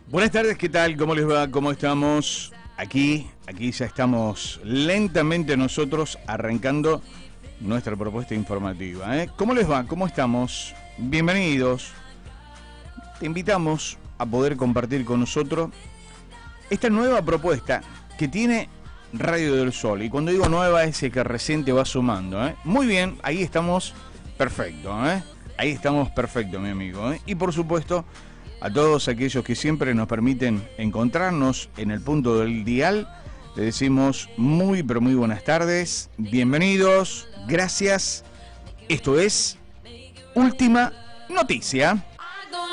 Buenas tardes, ¿qué tal? ¿Cómo les va? ¿Cómo estamos? Aquí ya estamos lentamente nosotros arrancando nuestra propuesta informativa. ¿Cómo les va? ¿Cómo estamos? Bienvenidos. Te invitamos a poder compartir con nosotros esta nueva propuesta que tiene Radio del Sol. Y cuando digo nueva es que recién te va sumando. Muy bien, ahí estamos perfecto. Ahí estamos perfecto, mi amigo. Y por supuesto, a todos aquellos que siempre nos permiten encontrarnos en el punto del dial, le decimos muy pero muy buenas tardes, bienvenidos, gracias. Esto es Última Noticia.